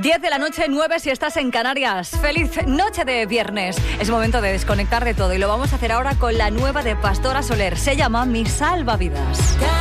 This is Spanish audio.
10 de la noche, 9 si estás en Canarias. Feliz noche de viernes. Es momento de desconectar de todo y lo vamos a hacer ahora con la nueva de Pastora Soler. Se llama Mi Salvavidas.